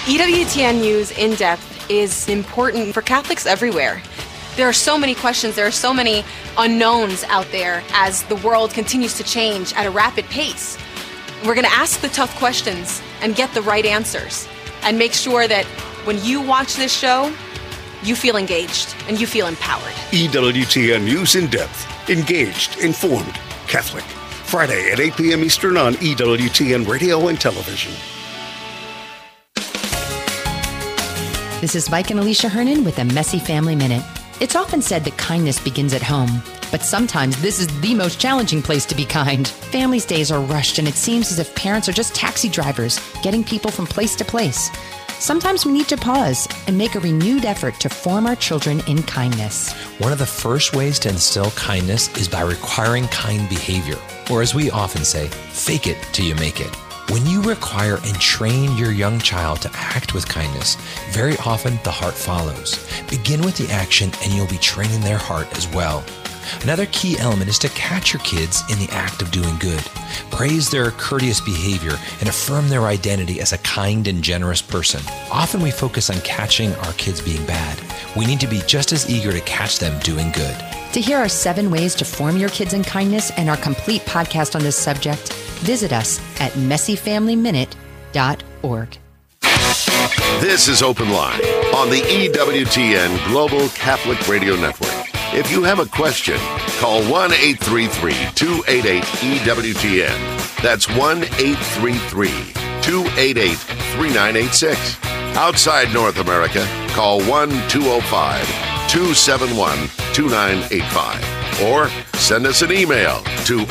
EWTN News In Depth is important for Catholics everywhere. There are so many questions, there are so many unknowns out there as the world continues to change at a rapid pace. We're going to ask the tough questions and get the right answers and make sure that when you watch this show, you feel engaged and you feel empowered. EWTN News In Depth. Engaged, informed, Catholic. Friday at 8 p.m. Eastern on EWTN Radio and Television. This is Mike and Alicia Hernan with a Messy Family Minute. It's often said that kindness begins at home, but sometimes this is the most challenging place to be kind. Families' days are rushed, and it seems as if parents are just taxi drivers, getting people from place to place. Sometimes we need to pause and make a renewed effort to form our children in kindness. One of the first ways to instill kindness is by requiring kind behavior, or as we often say, fake it till you make it. When you require and train your young child to act with kindness, very often the heart follows. Begin with the action and you'll be training their heart as well. Another key element is to catch your kids in the act of doing good. Praise their courteous behavior and affirm their identity as a kind and generous person. Often we focus on catching our kids being bad. We need to be just as eager to catch them doing good. To hear our 7 ways to form your kids in kindness and our complete podcast on this subject, visit us at messyfamilyminute.org. This is Open Line on the EWTN Global Catholic Radio Network. If you have a question, call 1-833-288-EWTN. That's 1-833-288-3986. Outside North America, call 1-205-271-2985. Or send us an email to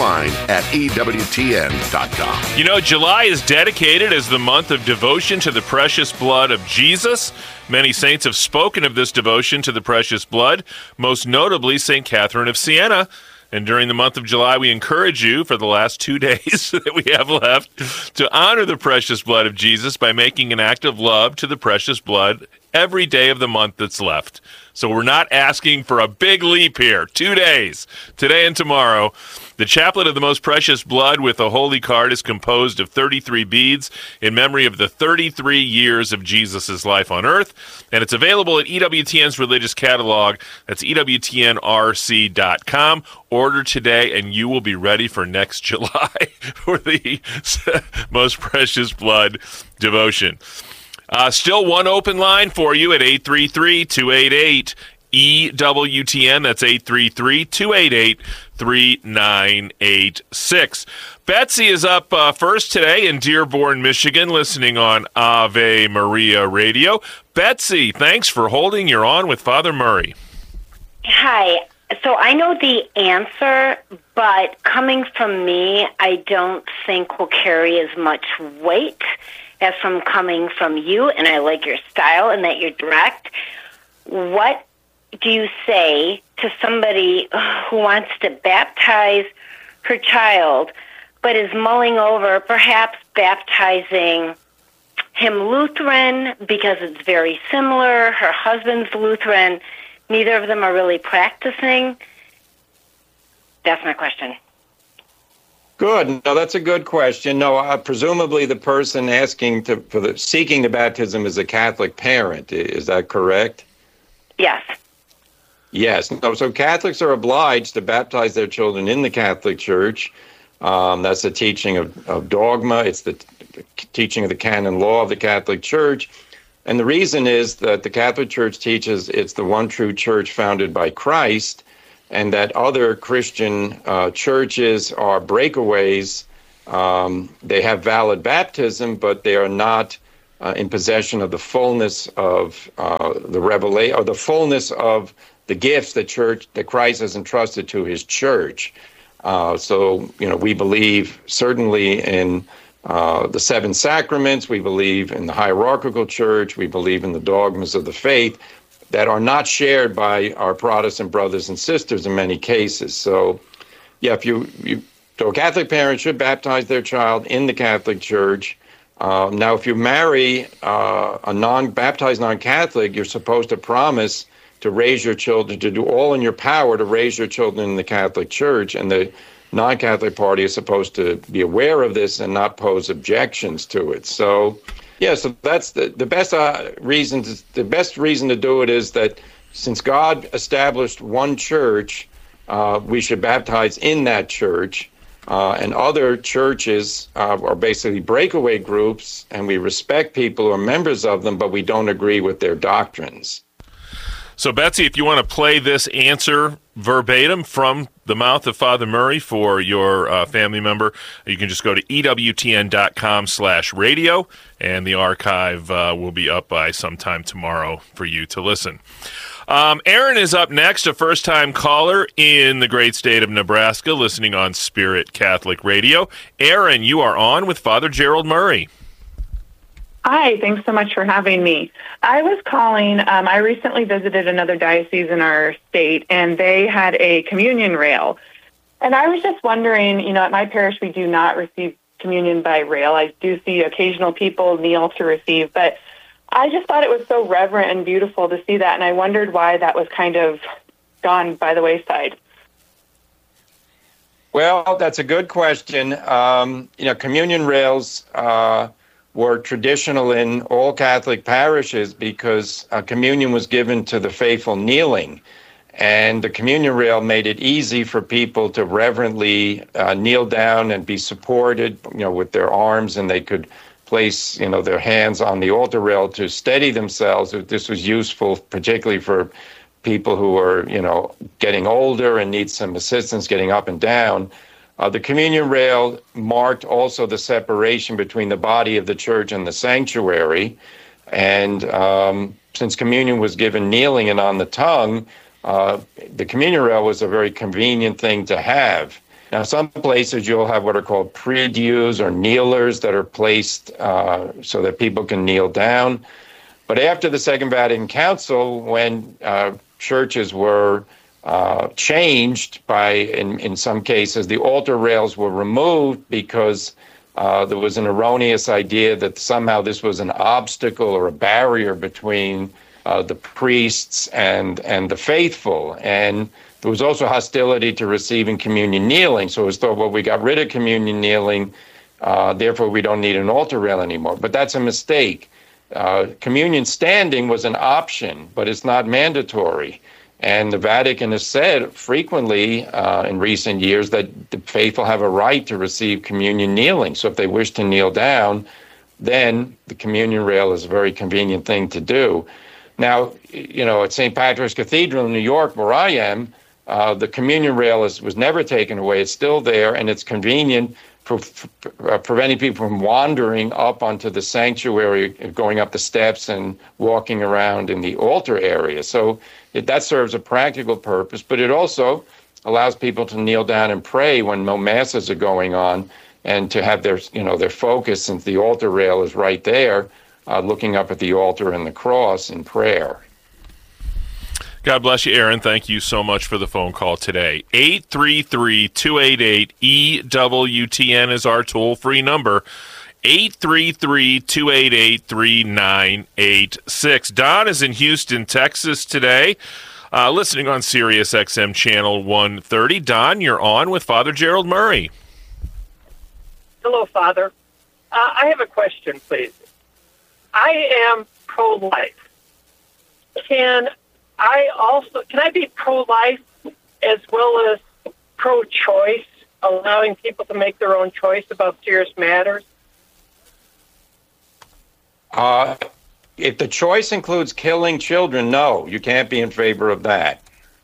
openline@ewtn.com. You know, July is dedicated as the month of devotion to the precious blood of Jesus. Many saints have spoken of this devotion to the precious blood, most notably St. Catherine of Siena. And during the month of July, we encourage you for the last 2 days that we have left to honor the precious blood of Jesus by making an act of love to the precious blood every day of the month that's left. So we're not asking for a big leap here. 2 days, today and tomorrow. The Chaplet of the Most Precious Blood with a holy card is composed of 33 beads in memory of the 33 years of Jesus' life on earth. And it's available at EWTN's religious catalog. That's EWTNRC.com. Order today and you will be ready for next July for the Most Precious Blood devotion. Still one open line for you at 833-288-EWTN. That's 833-288-3986. Betsy is up first today in Dearborn, Michigan, listening on Ave Maria Radio. Betsy, thanks for holding. You're on with Father Murray. Hi. So I know the answer, but coming from me, I don't think will carry as much weight as from coming from you, and I like your style and that you're direct. What do you say to somebody who wants to baptize her child, but is mulling over perhaps baptizing him Lutheran because it's very similar, her husband's Lutheran, neither of them are really practicing? That's my question. Good. No, that's a good question. No, presumably the person asking seeking the baptism is a Catholic parent. Is that correct? Yes. Yes. No, so Catholics are obliged to baptize their children in the Catholic Church. That's the teaching of dogma. It's the teaching of the canon law of the Catholic Church. And the reason is that the Catholic Church teaches it's the one true church founded by Christ, and that other Christian churches are breakaways. They have valid baptism, but they are not in possession of the fullness of the revelation, or the fullness of the gifts that Christ has entrusted to his church. So, we believe certainly in the 7 sacraments. We believe in the hierarchical church. We believe in the dogmas of the faith that are not shared by our Protestant brothers and sisters in many cases. So, yeah, so a Catholic parent should baptize their child in the Catholic Church. Now, if you marry a baptized non-Catholic, you're supposed to promise to raise your children, to do all in your power to raise your children in the Catholic Church, and the non-Catholic party is supposed to be aware of this and not pose objections to it. So, Yeah, so that's the best reason. The best reason to do it is that since God established one church, we should baptize in that church. And other churches are basically breakaway groups, and we respect people who are members of them, but we don't agree with their doctrines. So, Betsy, if you want to play this answer verbatim from the mouth of Father Murray for your family member, you can just go to EWTN.com/radio, and the archive will be up by sometime tomorrow for you to listen. Aaron is up next, a first-time caller in the great state of Nebraska, listening on Spirit Catholic Radio. Aaron, you are on with Father Gerald Murray. Hi, thanks so much for having me. I was calling, I recently visited another diocese in our state, and they had a communion rail. And I was just wondering, at my parish we do not receive communion by rail. I do see occasional people kneel to receive, but I just thought it was so reverent and beautiful to see that, and I wondered why that was kind of gone by the wayside. Well, that's a good question. Communion rails were traditional in all Catholic parishes because communion was given to the faithful kneeling. And the communion rail made it easy for people to reverently kneel down and be supported, with their arms, and they could place, their hands on the altar rail to steady themselves. This was useful particularly for people who are, getting older and need some assistance getting up and down. The communion rail marked also the separation between the body of the church and the sanctuary. And since communion was given kneeling and on the tongue, the communion rail was a very convenient thing to have. Now, some places you'll have what are called prie-dieus or kneelers that are placed so that people can kneel down. But after the Second Vatican Council, when churches were changed in some cases, the altar rails were removed because there was an erroneous idea that somehow this was an obstacle or a barrier between the priests and the faithful. And there was also hostility to receiving communion kneeling. So it was thought, well, we got rid of communion kneeling, therefore we don't need an altar rail anymore. But that's a mistake. Communion standing was an option, but it's not mandatory. And the Vatican has said frequently in recent years that the faithful have a right to receive communion kneeling. So if they wish to kneel down, then the communion rail is a very convenient thing to do. Now, at St. Patrick's Cathedral in New York, where I am, the communion rail was never taken away. It's still there, and it's convenient for preventing people from wandering up onto the sanctuary, going up the steps and walking around in the altar area. So that serves a practical purpose, but it also allows people to kneel down and pray when no masses are going on, and to have their focus, since the altar rail is right there, looking up at the altar and the cross in prayer. God bless you, Aaron. Thank you so much for the phone call today. 833-288-EWTN is our toll-free number. 833-288-3986. Don is in Houston, Texas today, listening on Sirius XM Channel 130. Don, you're on with Father Gerald Murray. Hello, Father. I have a question, please. I am pro-life. Can I be pro-life as well as pro-choice, allowing people to make their own choice about serious matters? If the choice includes killing children, no, you can't be in favor of that.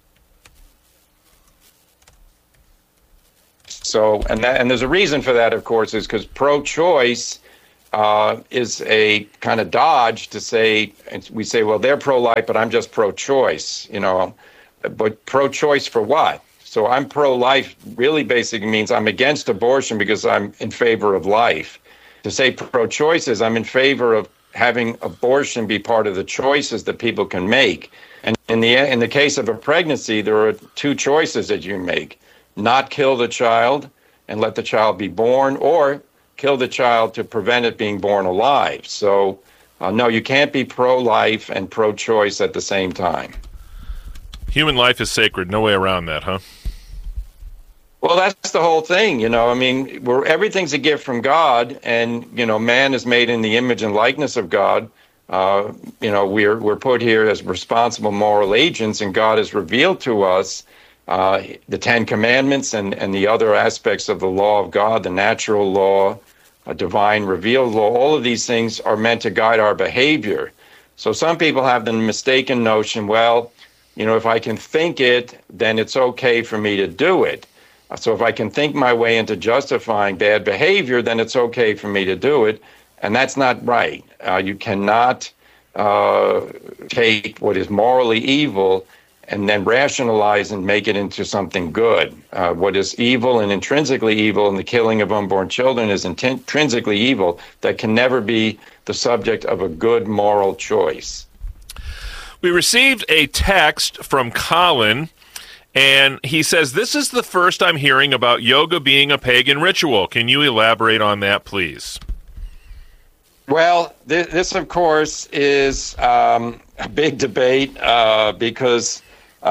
So, and there's a reason for that, of course, is because pro-choice is a kind of dodge to say, we say, well, they're pro-life, but I'm just pro-choice, but pro-choice for what? So I'm pro-life really basically means I'm against abortion because I'm in favor of life. To say pro-choice is I'm in favor of having abortion be part of the choices that people can make. And in the case of a pregnancy, there are two choices that you make: not kill the child and let the child be born, or kill the child to prevent it being born alive. So, no, you can't be pro-life and pro-choice at the same time. Human life is sacred. No way around that, huh? Well, that's the whole thing, I mean, everything's a gift from God, and, man is made in the image and likeness of God. We're put here as responsible moral agents, and God has revealed to us the Ten Commandments and the other aspects of the law of God, the natural law, a divine revealed law. All of these things are meant to guide our behavior. So some people have the mistaken notion, well, if I can think it, then it's okay for me to do it. So if I can think my way into justifying bad behavior, then it's okay for me to do it. And that's not right. You cannot take what is morally evil and then rationalize and make it into something good. What is evil and intrinsically evil, and the killing of unborn children is intrinsically evil, that can never be the subject of a good moral choice. We received a text from Colin, and he says, this is the first I'm hearing about yoga being a pagan ritual. Can you elaborate on that, please? Well, this of course, is a big debate because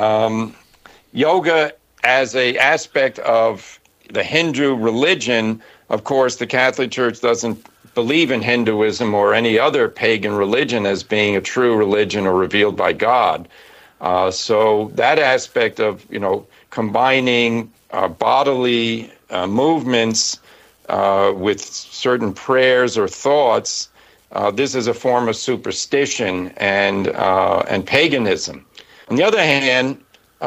yoga as an aspect of the Hindu religion, of course, the Catholic Church doesn't believe in Hinduism or any other pagan religion as being a true religion or revealed by God. So that aspect of, combining bodily movements with certain prayers or thoughts, this is a form of superstition and paganism. On the other hand,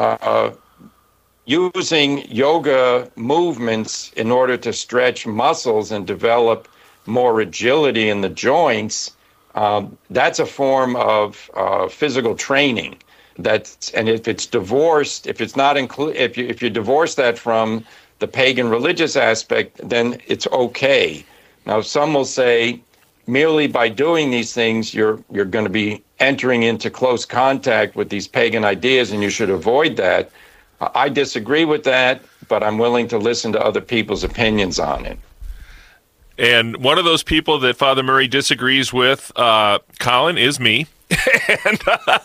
using yoga movements in order to stretch muscles and develop more agility in the joints, that's a form of physical training. And if it's divorced, if you divorce that from the pagan religious aspect, then it's okay. Now, some will say merely by doing these things, you're going to be entering into close contact with these pagan ideas, and you should avoid that. I disagree with that, but I'm willing to listen to other people's opinions on it. And one of those people that Father Murray disagrees with, Colin, is me. And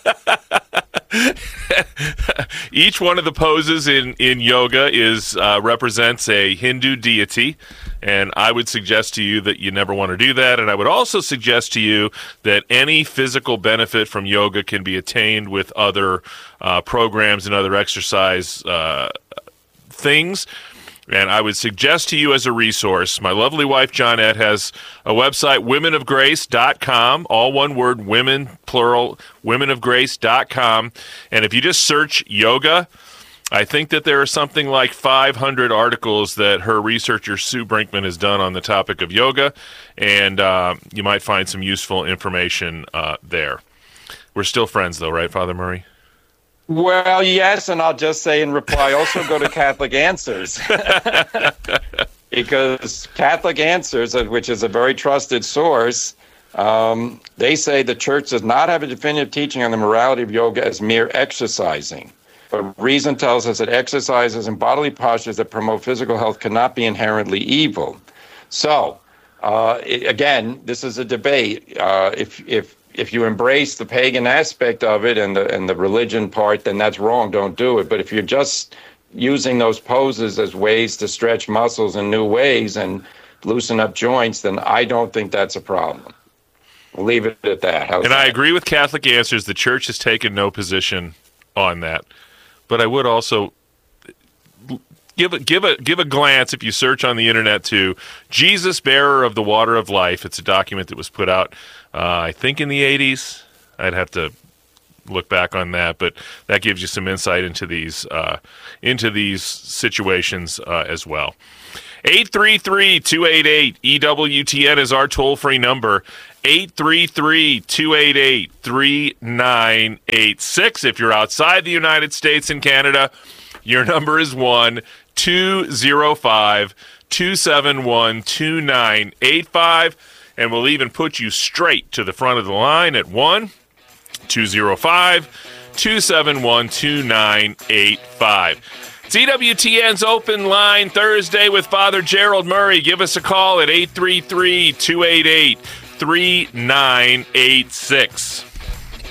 each one of the poses in yoga represents a Hindu deity, and I would suggest to you that you never want to do that. And I would also suggest to you that any physical benefit from yoga can be attained with other programs and other exercise things. And I would suggest to you as a resource, my lovely wife, Johnette, has a website, womenofgrace.com, all one word, women, plural, womenofgrace.com. And if you just search yoga, I think that there are something like 500 articles that her researcher, Sue Brinkman, has done on the topic of yoga. And you might find some useful information there. We're still friends, though, right, Father Murray? Well, yes, and I'll just say in reply, also go to Catholic Answers. Because Catholic Answers, which is a very trusted source, they say the Church does not have a definitive teaching on the morality of yoga as mere exercising. But reason tells us that exercises and bodily postures that promote physical health cannot be inherently evil. So, again, this is a debate. If you embrace the pagan aspect of it and the religion part, then that's wrong. Don't do it. But if you're just using those poses as ways to stretch muscles in new ways and loosen up joints, then I don't think that's a problem. We'll leave it at that. How's that? I agree with Catholic Answers. The Church has taken no position on that. But I would also give a glance, if you search on the internet, to Jesus, Bearer of the Water of Life. It's a document that was put out, I think, in the 80s. I'd have to look back on that, but that gives you some insight into these situations as well. 833-288-EWTN is our toll-free number. 833-288-3986. If you're outside the United States and Canada, your number is 1-205-271-2985, and we'll even put you straight to the front of the line at 1-205-271-2985. It's EWTN's Open Line Thursday with Father Gerald Murray. Give us a call at 833-288-3986.